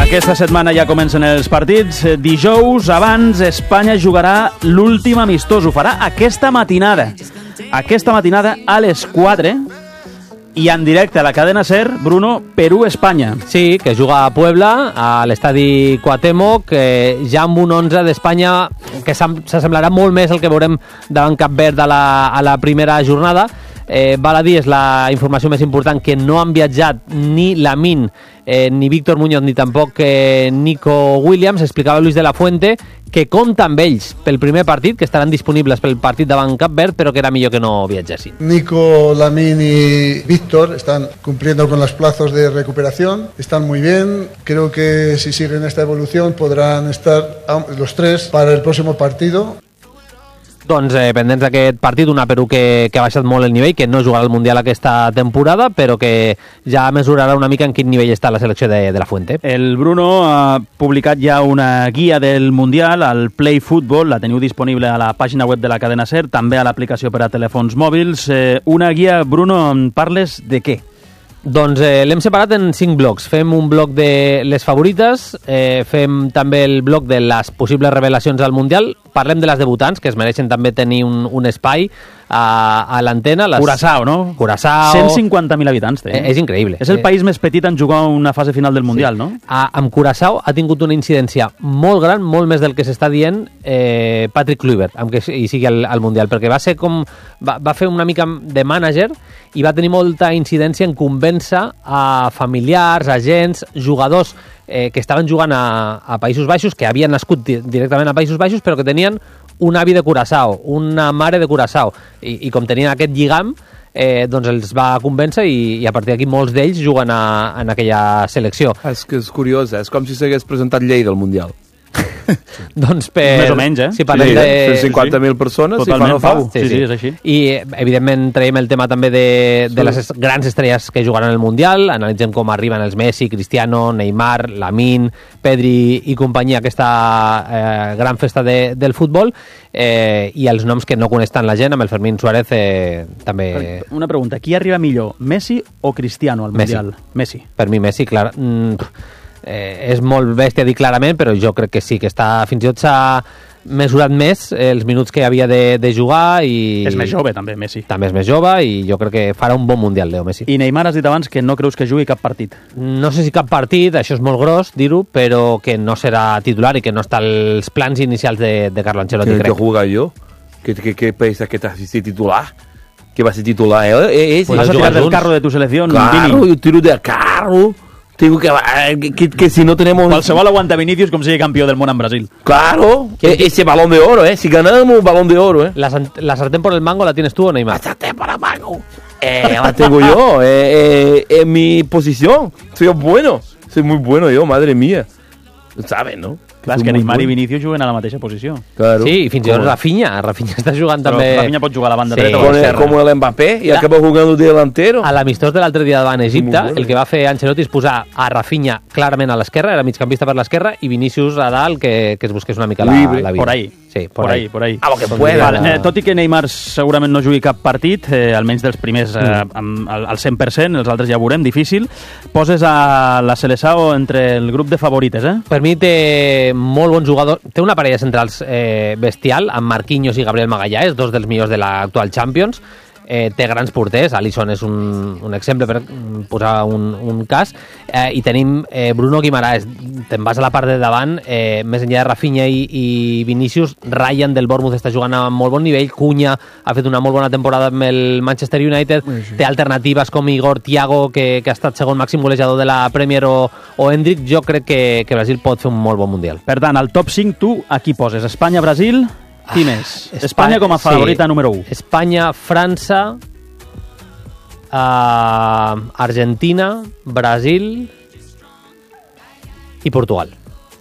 Aquesta setmana ja comencen els partits. Dijous, abans, Espanya jugarà l'últim amistós. Ho farà aquesta matinada. Aquesta matinada a les 4 i en directe a la cadena SER, Bruno, Perú-Espanya. Sí, que juga a Puebla, a l'estadi Cuauhtémoc, ja amb un 11 d'Espanya que s'assemblarà molt més al que veurem davant Cap Verd a la primera jornada. Val a dir, és la informació més important, que no han viatjat ni Lamine, ni Víctor Muñoz, ni tampoc Nico Williams. Explicava Luis de la Fuente que compta amb ells pel primer partit, que estaran disponibles pel partit davant Cap Verd, però que era millor que no viatgessin. Nico, Lamine y Víctor están cumpliendo con los plazos de recuperación, están muy bien. Creo que si siguen esta evolución podrán estar los tres para el próximo partido. Doncs pendents d'aquest partit, una Perú que ha baixat molt el nivell, que no jugarà al Mundial aquesta temporada, però que ja mesurarà una mica en quin nivell està la selecció de la Fuente. El Bruno ha publicat ja una guia del Mundial al Play Football, la teniu disponible a la pàgina web de la cadena SER, també a l'aplicació per a telèfons mòbils. Una guia, Bruno, parles de què? Doncs l'hem separat en 5 blocs. Fem un bloc de les favorites, fem també el bloc de les possibles revelacions al Mundial, parlem de les debutants, que es mereixen també tenir un espai a l'antena. Curaçao, no? Curaçao. 150.000 habitants té. És increïble. És el país més petit en jugar una fase final del Mundial, sí, no? Amb Curaçao ha tingut una incidència molt gran, molt més del que s'està dient Patrick Kluivert, amb que hi sigui al Mundial, perquè va ser com... Va fer una mica de mànager i va tenir molta incidència en convèncer a familiars, agents, jugadors que estaven jugant a Països Baixos, que havien nascut directament a Països Baixos, però que tenien un avi de Curaçao, una mare de Curaçao, i com tenien aquest lligam, doncs els va convèncer i a partir d'aquí molts d'ells juguen en aquella selecció. És que és curiós, és com si s'hagués presentat llei del Mundial. Doncs més o menys, si parlem de 150.000 persones, totalment, si fa no fa. Sí, és així. I evidentment traiem el tema també de les grans estrelles que jugaran al Mundial. Analitzem com arriben els Messi, Cristiano, Neymar, Lamine, Pedri i companyia, aquesta gran festa del futbol, i els noms que no coneix tant la gent, amb el Fermín Suárez també. Una pregunta, qui arriba millor, Messi o Cristiano al Mundial? Messi. Per mi Messi, clar. És molt bèstia dir clarament, però jo crec que sí, que està, fins i tot s'ha mesurat més els minuts que havia de jugar i... És més jove també, Messi. També és més jove i jo crec que farà un bon Mundial, Leo Messi. I Neymar, has dit abans que no creus que jugui cap partit. No sé si cap partit, això és molt gros dir-ho, però que no serà titular i que no està als plans inicials de Carlo Ancelotti, crec. ¿Qué juega yo? ¿Qué piensas que te hace titular? ¿Que va a ser titular? ¿Vas a tirar del carro de tu selección, Claro, Vini? yo tiro del carro. Tengo que si no tenemos... Qualsevol aguanta Vinicius com sigui campió del món en Brasil. Claro, ese balón de oro, si ganamos balón de oro, La sartén por el mango la tienes tú o Neymar. La sartén por el mango. La tengo yo, en mi posición. Soy bueno, soy muy bueno yo, madre mía. ¿Sabes, no? Clar, és que Neymar i Vinicius juguen a la mateixa posició. Claro. Sí, i fins i tot Rafinha està jugant Però també... Rafinha pot jugar a la banda dreta o a l'esquerra. Como el Mbappé, y acaba jugando de delantero. A l'amistós de l'altre dia davant Egipte, Bueno. el que va fer Ancelotti és posar a Rafinha clarament a l'esquerra, era migcampista per l'esquerra, i Vinicius a dalt, que es busqués una mica la vida. Por ahí. Sí, por ahí. A lo que pueda. Vale, tot i que Neymar segurament no jugui cap partit, almenys dels primers al 100%, els altres ja ho veurem, difícil, poses a la Seleção entre el grup de favorites, Per mi té molt bon jugador, té una parella centrals bestial, amb Marquinhos i Gabriel Magallanes, dos dels millors de l'actual Champions. Té grans porters, Alisson és un exemple per posar un cas, i tenim Bruno Guimaraes. Te'n vas a la part de davant, més enllà de Rafinha i Vinícius, Ryan del Bournemouth està jugant a molt bon nivell, Cunha ha fet una molt bona temporada amb el Manchester United, té alternatives com Igor Thiago, que ha estat segon màxim golejador de la Premier, o Hendrik. Jo crec que Brasil pot fer un molt bon Mundial. Per tant, al top 5 tu aquí poses Espanya, Brasil... Qui més? Espanya com a favorita número 1. Espanya, França, Argentina, Brasil i Portugal.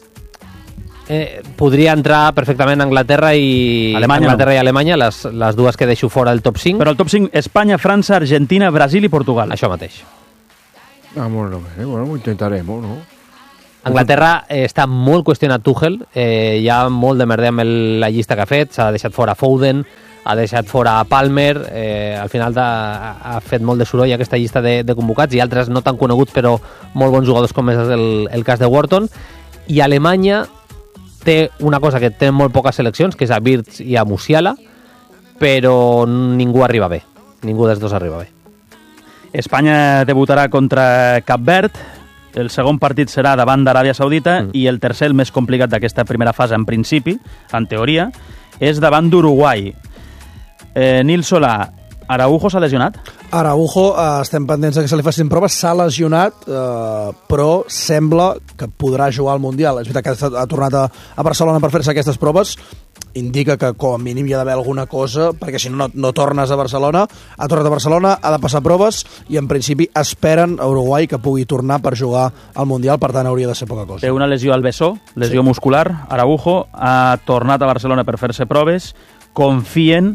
Podria entrar perfectament Anglaterra i Alemanya, les dues que deixo fora del top 5. Però el top 5, Espanya, França, Argentina, Brasil i Portugal. Això mateix. Bueno, intentaremos, ¿no? Anglaterra està molt qüestionat Tuchel, hi ha molt de merder amb la llista que ha fet, s'ha deixat fora Foden, ha deixat fora Palmer, al final ha fet molt de soroll aquesta llista de convocats, i altres no tan coneguts però molt bons jugadors, com és el cas de Wharton. I Alemanya té una cosa que té molt poques seleccions, que és a Wirtz i a Musiala, però ningú arriba bé, ningú dels dos arriba bé. Espanya debutarà contra Cap Verd, el segon partit serà davant d'Aràbia Saudita i el tercer, el més complicat d'aquesta primera fase en principi, en teoria, és davant d'Uruguai. Nil Solà, Araujo s'ha lesionat? Araujo, estem pendents que se li facin proves, s'ha lesionat, però sembla que podrà jugar al Mundial. És veritat que ha tornat a Barcelona per fer-se aquestes proves, indica que com a mínim hi ha d'haver alguna cosa, perquè si no tornes a Barcelona. Ha tornat a Barcelona, ha de passar proves, i en principi esperen a Uruguai que pugui tornar per jugar al Mundial, per tant hauria de ser poca cosa. Té una lesió al bessó, lesió muscular. Araujo ha tornat a Barcelona per fer-se proves, confien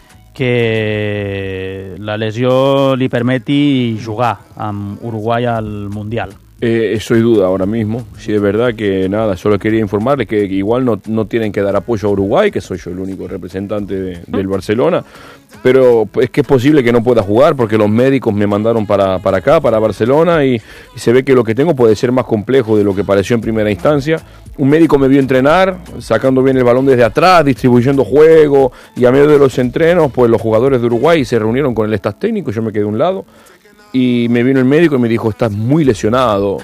que la lesió li permeti jugar amb Uruguai al Mundial. Eso hay duda ahora mismo. Sí, es verdad que nada, solo quería informarles que igual no tienen que dar apoyo a Uruguay, que soy yo el único representante del Barcelona, pero es que es posible que no pueda jugar porque los médicos me mandaron para acá, para Barcelona, y se ve que lo que tengo puede ser más complejo de lo que pareció en primera instancia. Un médico me vio entrenar, sacando bien el balón desde atrás, distribuyendo juego, y a medio de los entrenos, pues los jugadores de Uruguay se reunieron con el staff técnico, yo me quedé a un lado, y me vino el médico y me dijo: estás muy lesionado,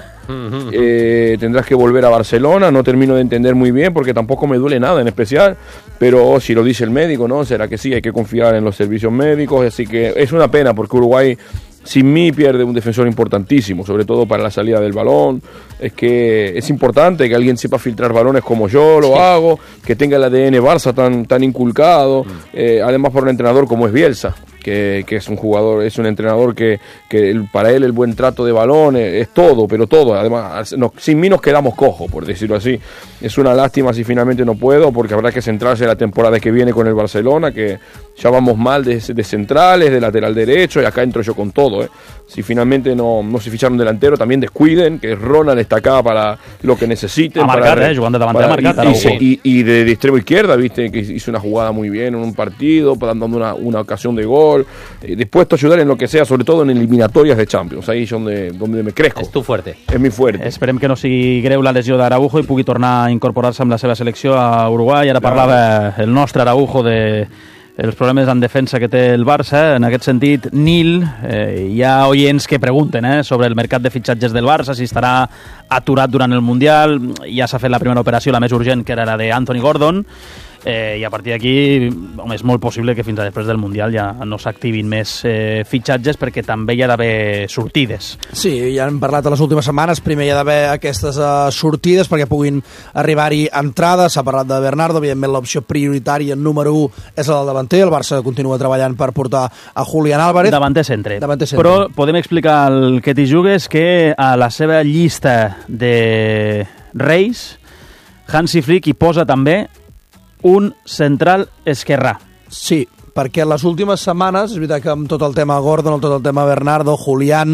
tendrás que volver a Barcelona. No termino de entender muy bien porque tampoco me duele nada en especial, pero si lo dice el médico, ¿no? Será que sí, hay que confiar en los servicios médicos, así que es una pena porque Uruguay sin mí pierde un defensor importantísimo, sobre todo para la salida del balón. Es que es importante que alguien sepa filtrar balones como yo lo hago, que tenga el ADN Barça tan inculcado, además por un entrenador como es Bielsa, que es un jugador, es un entrenador que para él el buen trato de balón es todo, pero todo. Además, sin mí nos quedamos cojos, por decirlo así. Es una lástima si finalmente no puedo, porque habrá que centrarse en la temporada que viene con el Barcelona, que ya vamos mal de centrales, de lateral derecho, y acá entro yo con todo. Si finalmente no se ficharon delantero, también descuiden, que Ronald está acá para lo que necesiten. Ha marcat, jugando davant, ha marcat. Y de extremo izquierda, viste, que hizo una jugada muy bien en un partido, dando una ocasión de gol. Dispuesto a ayudar en lo que sea, sobre todo en eliminatorias de Champions. Ahí es donde me crezco. És tu fuerte. És mi fuerte. Esperem que no sigui greu la lesió d'Araujo i pugui tornar a incorporar-se amb la seva selecció a Uruguai. Ara parlava el nostre Araujo de els problemes en defensa que té el Barça. En aquest sentit, Nil, hi ha oients que pregunten sobre el mercat de fitxatges del Barça, si estarà aturat durant el Mundial. Ja s'ha fet la primera operació, la més urgent, que era la d'Anthony Gordon, i a partir d'aquí, home, és molt possible que fins a després del Mundial ja no s'activin més fitxatges, perquè també hi ha d'haver sortides. Sí, ja hem parlat a les últimes setmanes. Primer hi ha d'haver aquestes sortides perquè puguin arribar-hi entrades. S'ha parlat de Bernardo, evidentment l'opció prioritària número 1 és la del davanter. El Barça continua treballant per portar a Julián Álvarez. Davanter centre. Però podem explicar el que t'hi jugues, que a la seva llista de reis Hansi Flick hi posa també un central esquerrà. Sí, perquè les últimes setmanes, és veritat que amb tot el tema Gordon, tot el tema Bernardo, Julián,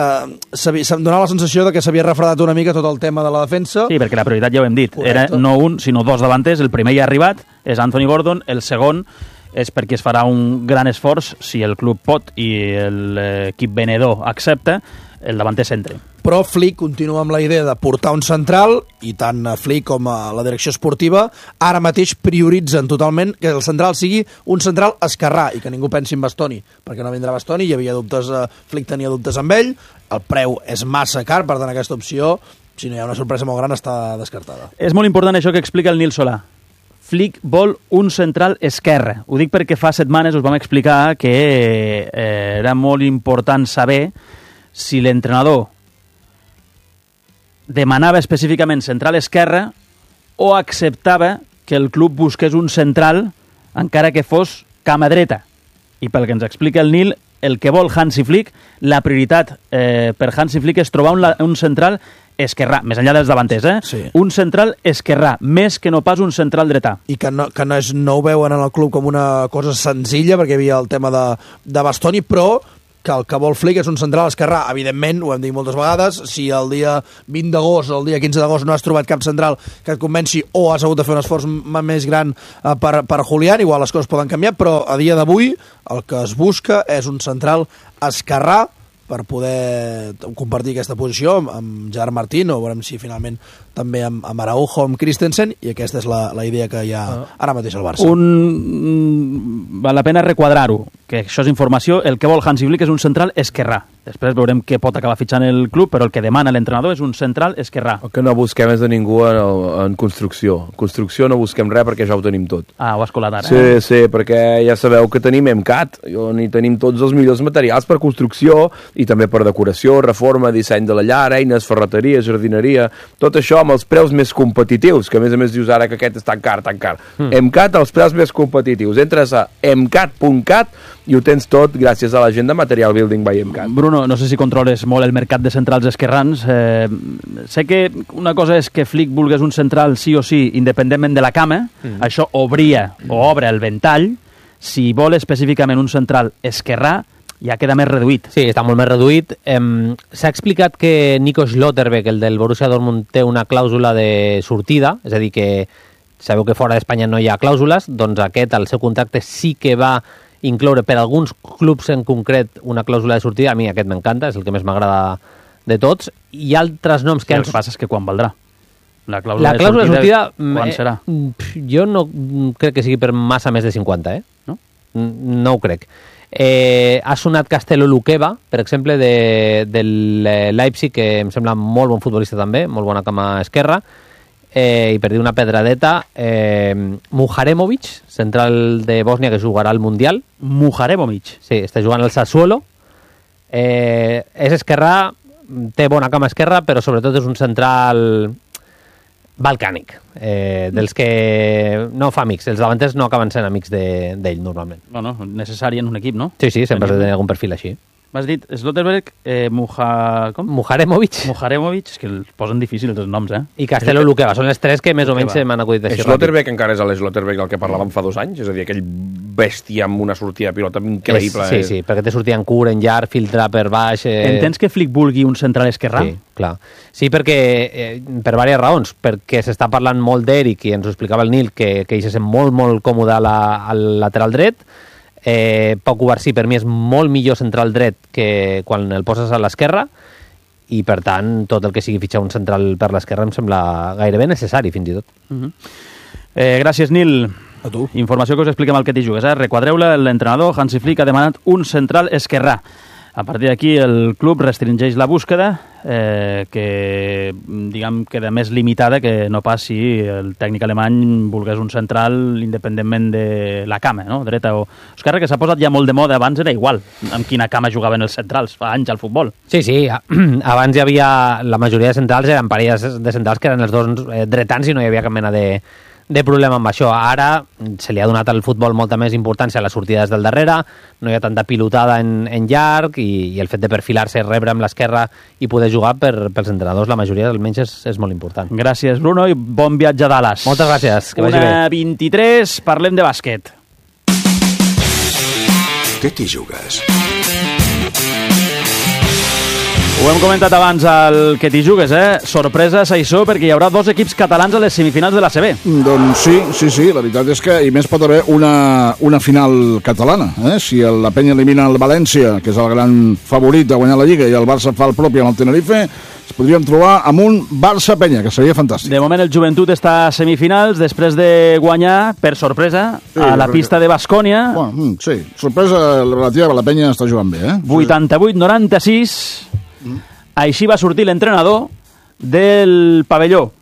se'm donava la sensació de que s'havia refredat una mica tot el tema de la defensa. Sí, perquè la prioritat ja ho hem dit. Correcte. Era no un, sinó dos davanters. El primer ja ha arribat, és Anthony Gordon. El segon és perquè es farà un gran esforç, si el club pot i l'equip venedor accepta, el davanter centre. Però Flick continua amb la idea de portar un central, i tant Flick com la direcció esportiva ara mateix prioritzen totalment que el central sigui un central esquerrà i que ningú pensi en Bastoni, perquè no vindrà Bastoni, hi havia dubtes, Flick tenia dubtes amb ell, el preu és massa car, per tant aquesta opció, si no hi ha una sorpresa molt gran, està descartada. És molt important això que explica el Nil Solà. Flick vol un central esquerre. Ho dic perquè fa setmanes us vam explicar que era molt important saber si l'entrenador demanava específicament central esquerre o acceptava que el club busqués un central encara que fos cama dreta. I pel que ens explica el Nil, el que vol Hansi Flick, la prioritat per Hansi Flick és trobar un central esquerrà, més enllà dels davanters, Sí. Un central esquerrà, més que no pas un central dretà. I que no ho veuen en el club com una cosa senzilla, perquè hi havia el tema de Bastoni, però que el que vol Flick és un central esquerrà. Evidentment, ho hem dit moltes vegades, si el dia 20 d'agost, el dia 15 d'agost no has trobat cap central que et convenci o has hagut de fer un esforç més gran per Julián, igual les coses poden canviar, però a dia d'avui el que es busca és un central esquerrà per poder compartir aquesta posició amb Gerard Martín, o veurem si finalment també amb Araujo, amb Christensen, i aquesta és la idea que hi ha ara mateix al Barça. Val la pena requadrar-ho, que això és informació. El que vol Hansi Flick és un central esquerrà. Després veurem què pot acabar fitxant el club, però el que demana l'entrenador és un central esquerrà. El que no busquem és de ningú en construcció. En construcció no busquem res perquè ja ho tenim tot. Ah, ho has colat ara. Sí, perquè ja sabeu que tenim MCAT, on hi tenim tots els millors materials per construcció i també per decoració, reforma, disseny de la llar, eines, ferreteria, jardineria, tot això amb els preus més competitius, que a més dius ara que aquest és tan car. MCAT, els preus més competitius. Entres a mcat.cat i ho tens tot gràcies a la gent de Material Building by MCAT. Bruno, no sé si controles molt el mercat de centrals esquerrans. Sé que una cosa és que Flick vulgués un central sí o sí, independentment de la cama. Això obre el ventall. Si vol específicament un central esquerrà, ja queda més reduït. Sí, està molt més reduït. S'ha explicat que Nico Schlotterbeck, el del Borussia Dortmund, té una clàusula de sortida, és a dir, que sabeu que fora d'Espanya no hi ha clàusules, doncs aquest, el seu contracte, sí que va incloure per alguns clubs en concret una clàusula de sortida. A mi aquest m'encanta, és el que més m'agrada de tots. Hi ha altres noms que... El que passa és que quan valdrà? La clàusula de sortida, quan serà? Jo no crec que sigui per massa més de 50, No? No ho crec. Ha sonat Castello Luqueva, per exemple, del Leipzig, que em sembla molt bon futbolista també, molt bona cama esquerra, i per dir una pedradeta, Muharemovic, central de Bòsnia, que jugarà al Mundial. Muharemovic? Sí, està jugant al Sassuolo. És esquerrà, té bona cama esquerra, però sobretot és un central balcànic, dels que no fa amics. Els davanters no acaben sent amics d'ell, normalment. No, necessari en un equip, no? Sí, sempre has de tenir algun perfil així. M'has dit Schlotterbeck, com? Muharemovic. És que el posen difícils els noms, I Castello Luqueva, són les tres que més o menys m'han acudit així. Schlotterbeck encara és l'Schlotterbeck del que parlàvem fa 2 anys, és a dir, aquell bèstia amb una sortida de pilota increïble. Sí, perquè té sortida en curt, en llarg, filtra per baix... Entens que Flick vulgui un central esquerrà? Sí, clar. Sí, perquè, per diverses raons, perquè s'està parlant molt d'Eric, i ens ho explicava el Nil, que ell se sent molt, molt còmode al lateral dret. Pau Cubarsí per mi és molt millor central dret que quan el poses a l'esquerra, i per tant tot el que sigui fitxar un central per l'esquerra em sembla gairebé necessari, fins i tot. Gràcies, Nil. A tu. Informació que us expliquem al que t'hi jugues. Requadreu-la, l'entrenador Hansi Flick ha demanat un central esquerrà. A partir d'aquí el club restringeix la búsqueda, que diguem queda més limitada que no pas si el tècnic alemany volgués un central independentment de la cama, no? Dreta o esquerra, que s'ha posat ja molt de moda. Abans era igual amb quina cama jugaven els centrals, fa anys al futbol. Sí, abans hi havia, la majoria de centrals eren parelles de centrals que eren els dos dretans i no hi havia cap mena de problema amb això. Ara se li ha donat al futbol molta més importància a les sortides del darrere, no hi ha tanta pilotada en llarg, i el fet de perfilar-se, rebre amb l'esquerra i poder jugar pels entrenadors, la majoria almenys és molt important. Gràcies, Bruno, i bon viatge a Dallas. Moltes gràcies, que vagi bé. 1:23, parlem de bàsquet. Què t'hi jugues? Ho hem comentat abans, al que t'hi jugues, sorpresa, Saissó, perquè hi haurà 2 equips catalans a les semifinals de l'ACB. Doncs sí, la veritat és que i més pot haver una final catalana, si la Penya elimina el València, que és el gran favorit a guanyar la Lliga, i el Barça fa el propi amb el Tenerife, ens podríem trobar amb un Barça-Penya, que seria fantàstic. De moment el Joventut està a semifinals després de guanyar, per sorpresa, a la pista de Baskònia. Bueno, sí, sorpresa relativa, la Penya està jugant bé, 88-96. Així va sortir l'entrenador del pavelló